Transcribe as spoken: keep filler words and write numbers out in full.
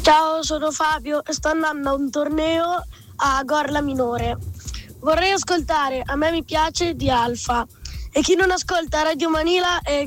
Ciao, sono Fabio e sto andando a un torneo a Gorla Minore. Vorrei ascoltare A me mi piace di Alfa. E chi non ascolta Radio Manila è